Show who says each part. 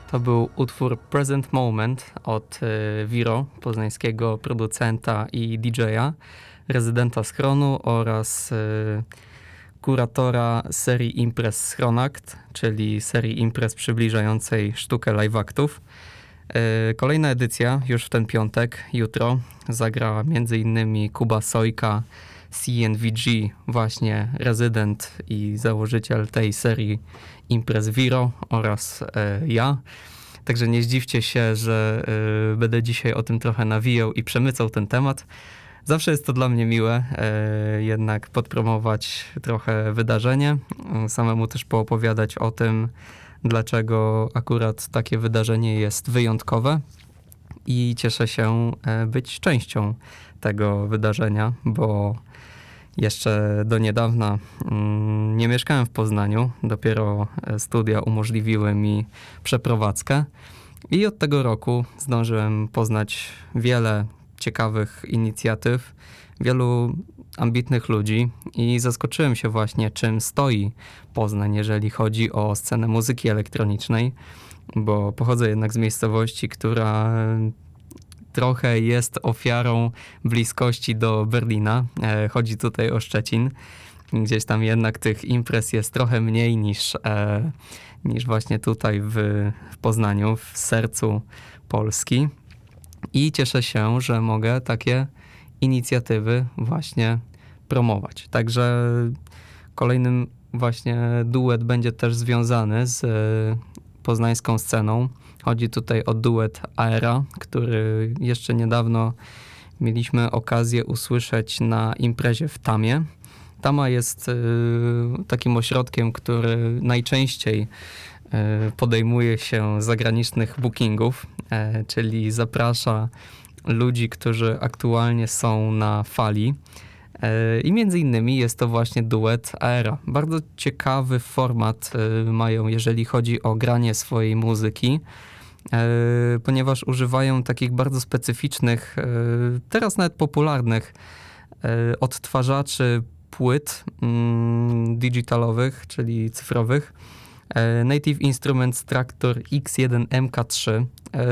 Speaker 1: To był utwór Present Moment od Viro, poznańskiego producenta i DJ-a, rezydenta Schronu oraz kuratora serii imprez Schronact, czyli serii imprez przybliżającej sztukę live-aktów. Kolejna edycja już w ten piątek, jutro, zagra m.in. Kuba Sojka, CNVG, właśnie rezydent i założyciel tej serii imprez Viro oraz ja. Także nie zdziwcie się, że będę dzisiaj o tym trochę nawijał i przemycał ten temat. Zawsze jest to dla mnie miłe, jednak podpromować trochę wydarzenie, samemu też poopowiadać o tym, dlaczego akurat takie wydarzenie jest wyjątkowe i cieszę się być częścią tego wydarzenia, bo jeszcze do niedawna nie mieszkałem w Poznaniu, dopiero studia umożliwiły mi przeprowadzkę i od tego roku zdążyłem poznać wiele ciekawych inicjatyw, wielu ambitnych ludzi i zaskoczyłem się właśnie, czym stoi Poznań, jeżeli chodzi o scenę muzyki elektronicznej, bo pochodzę jednak z miejscowości, która trochę jest ofiarą bliskości do Berlina. Chodzi tutaj o Szczecin. Gdzieś tam jednak tych imprez jest trochę mniej niż właśnie tutaj w Poznaniu, w sercu Polski. I cieszę się, że mogę takie inicjatywy właśnie promować. Także kolejnym właśnie duet będzie też związany z poznańską sceną. Chodzi tutaj o duet Aera, który jeszcze niedawno mieliśmy okazję usłyszeć na imprezie w Tamie. Tama jest takim ośrodkiem, który najczęściej podejmuje się zagranicznych bookingów, czyli zaprasza ludzi, którzy aktualnie są na fali. I między innymi jest to właśnie duet Aera. Bardzo ciekawy format mają, jeżeli chodzi o granie swojej muzyki, ponieważ używają takich bardzo specyficznych, teraz nawet popularnych odtwarzaczy płyt digitalowych, czyli cyfrowych. Native Instruments Traktor X1 MK3.